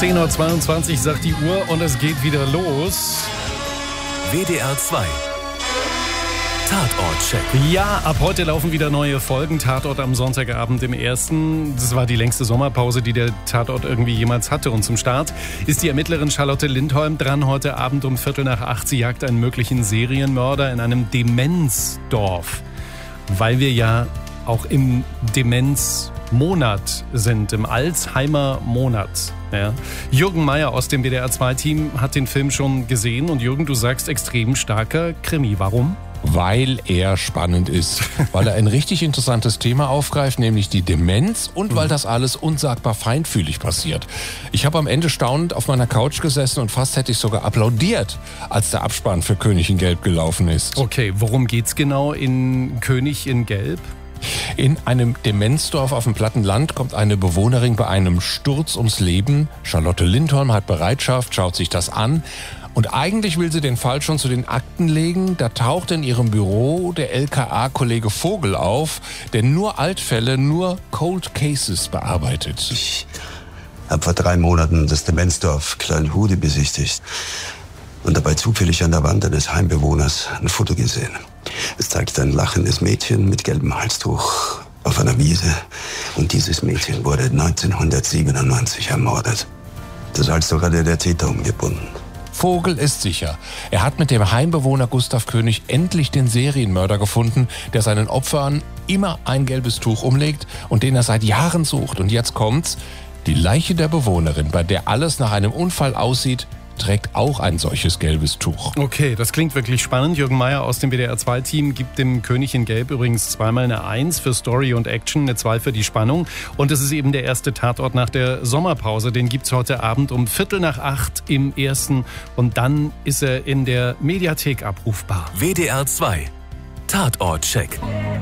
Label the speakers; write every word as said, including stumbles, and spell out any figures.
Speaker 1: zehn Uhr zweiundzwanzig sagt die Uhr und es geht wieder los.
Speaker 2: W D R zwei Tatort-Check.
Speaker 1: Ja, ab heute laufen wieder neue Folgen. Tatort am Sonntagabend im ersten. Das war die längste Sommerpause, die der Tatort irgendwie jemals hatte. Und zum Start ist die Ermittlerin Charlotte Lindholm dran. Heute Abend um Viertel nach acht. Sie jagt einen möglichen Serienmörder in einem Demenzdorf. Weil wir ja auch im Demenzmonat sind, im Alzheimer-Monat. Ja. Jürgen Meier aus dem W D R zwei Team hat den Film schon gesehen. Und Jürgen, du sagst, extrem starker Krimi. Warum?
Speaker 3: Weil er spannend ist, weil er ein richtig interessantes Thema aufgreift, nämlich die Demenz, und weil das alles unsagbar feinfühlig passiert. Ich habe am Ende staunend auf meiner Couch gesessen und fast hätte ich sogar applaudiert, als der Abspann für König in Gelb gelaufen ist.
Speaker 1: Okay, worum geht's genau in König in Gelb?
Speaker 3: In einem Demenzdorf auf dem platten Land kommt eine Bewohnerin bei einem Sturz ums Leben. Charlotte Lindholm hat Bereitschaft, schaut sich das an. Und eigentlich will sie den Fall schon zu den Akten legen. Da taucht in ihrem Büro der L K A-Kollege Vogel auf, der nur Altfälle, nur Cold Cases bearbeitet.
Speaker 4: Ich habe vor drei Monaten das Demenzdorf Kleinhude besichtigt und dabei zufällig an der Wand eines Heimbewohners ein Foto gesehen. Es zeigt ein lachendes Mädchen mit gelbem Halstuch auf einer Wiese. Und dieses Mädchen wurde neunzehnhundertsiebenundneunzig ermordet. Das also gerade der Täter umgebunden.
Speaker 3: Vogel ist sicher. Er hat mit dem Heimbewohner Gustav König endlich den Serienmörder gefunden, der seinen Opfern immer ein gelbes Tuch umlegt und den er seit Jahren sucht. Und jetzt kommt's. Die Leiche der Bewohnerin, bei der alles nach einem Unfall aussieht, trägt auch ein solches gelbes Tuch.
Speaker 1: Okay, das klingt wirklich spannend. Jürgen Meier aus dem W D R zwei Team gibt dem König in Gelb übrigens zweimal eine eins für Story und Action, eine zwei für die Spannung. Und es ist eben der erste Tatort nach der Sommerpause. Den gibt's heute Abend um Viertel nach acht im ersten. Und dann ist er in der Mediathek abrufbar.
Speaker 2: W D R zwei Tatort-Check.